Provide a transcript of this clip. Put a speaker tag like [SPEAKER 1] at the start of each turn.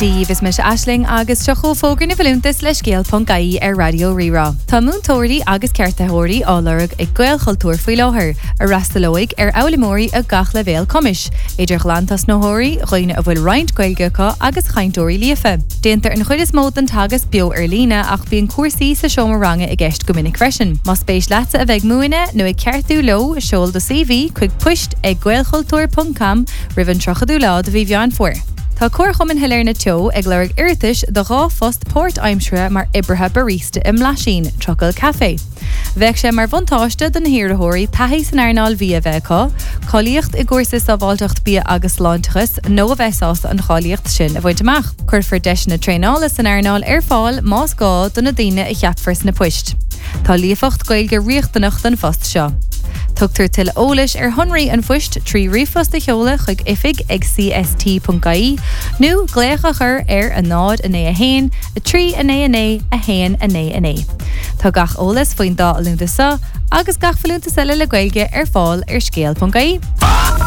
[SPEAKER 1] Díomh is mis Aisling agus tuchó fógur na bhliúntas le scéal.caí ar Radio Rírá. Tá múntóirí agus ceartaitheoirí álarg ag Gael Chultúr faoi láthair a rastalóig ar eolamóirí a gach le bhéal cumis. Idir chlantas nóthirí roiine a bhfuil roint gailgeacha agus chaintóirí líofa. Déantar an chuid is mód an tagas bio ar lína ach bíon cuasaí sa seomar i gceist go minic freisin. Má spéis leatsa a bheith múine nó ag ceartú lo seol do CV chuig puist ag gaelchultúr.com rivan trochadú lá do bhí bhean fuair. Tá cuarchumin hilir na teo ag leirg iritis do rá fost Port Aimsre mar ibrithe barista im Lasín, Trocail Café. Bheith sé mar bhantáiste den hiarthóirí taithí san airnáil bhí a bheitá, choíocht i gcuirsa sa bháilteacht bí agus láintachas nó a bheitás an choíocht sin a bhaint amach. Cuirfar deis na tréála san airnáil ar fáil más gá don na daine i cheapfars na puist. Tá líofacht gailge riochtanach den fost seo. Tugtar til ólis ar honraí an fuist trí rifosta cheola chuig ifig ag cst.caí nó gléacha chur ar a nád a né a hain, a trí a né a hain a né a né. Tá gach ólas faoin dá a lúnta sa agus gach falúnta sela le gailge ar fáil ar scéal.caí.